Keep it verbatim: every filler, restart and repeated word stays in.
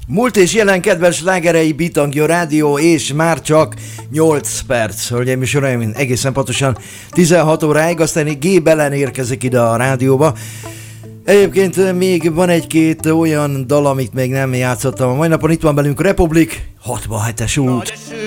Múlt és jelen kedves slágerei Bitangja Rádió, és már csak nyolc perc, hölgyeim és uraim, egészen pontosan tizenhat óráig, aztán G. Belen érkezik ide a rádióba. Egyébként még van egy-két olyan dal, amit még nem játszottam a mai napon. Itt van velünk Republic, hatvanhetes út.